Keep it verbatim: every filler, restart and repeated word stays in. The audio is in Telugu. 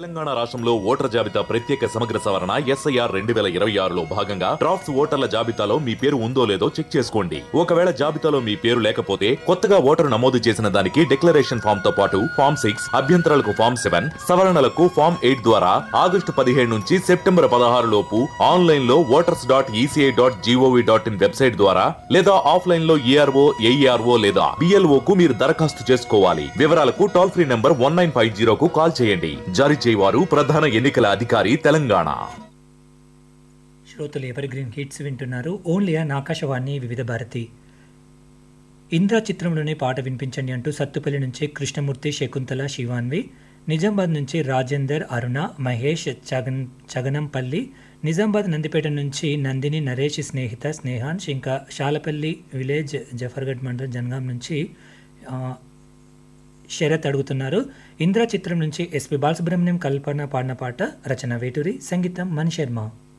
తెలంగాణ రాష్ట్రంలో ఓటర్ జాబితా ప్రత్యేక సమగ్ర సవరణ ఎస్ఐఆర్ రెండు వేల ఇరవై ఆరులో భాగంగా డ్రాఫ్ట్స్ ఓటర్ల జాబితాలో మీ పేరు ఉందో లేదో చెక్ చేసుకోండి. ఒకవేళ జాబితాలో మీ పేరు లేకపోతే కొత్తగా ఓటరు నమోదు చేసిన దానికి డిక్లరేషన్ ఫామ్ తో పాటు ఫామ్ సిక్స్ అభ్యంతరాలకు ఫామ్ సెవెన్ సవరణలకు ఫామ్ ఎయిట్ ద్వారా ఆగస్టు పదిహేడు నుంచి సెప్టెంబర్ పదహారు లోపు ఆన్లైన్ లో voters dot ECI dot GOV dot in website ద్వారా లేదా ఆఫ్లైన్ లో ఈఆర్ఓ ఏఈఆర్ఓ లేదా బిఎల్ఓ కు మీరు దరఖాస్తు చేసుకోవాలి. వివరాలకు toll free number one nine five జీరోకు call చేయండి. జారీ చేయవారు ప్రధాన ఎన్నికల అధికారి తెలంగాణ. శ్రోతలు ఎవర్ గ్రీన్ హిట్స్ వింటున్నారు. ఓన్లీ ఆన్ ఆకాశవాణి వివిధ భారతి. ఇంద్ర చిత్రంలోనే పాట వినిపించండి అంటూ సత్తుపల్లి నుంచి కృష్ణమూర్తి, శకుంతల, శివాన్వి, నిజామాబాద్ నుంచి రాజేందర్, అరుణ, మహేష్, చగన్ చగనంపల్లి, నిజామాబాద్ నందిపేట నుంచి నందిని, నరేష్, స్నేహిత, స్నేహాన్ష్, ఇంకా శాలపల్లి విలేజ్ జఫర్గఢ్ మండల్ జనగాం నుంచి శరత్ అడుగుతున్నారు. ఇంద్ర చిత్రం నుంచి ఎస్పి బాలసుబ్రహ్మణ్యం, కల్పన పాడిన పాట, రచన వేటూరి, సంగీతం మణి శర్మ.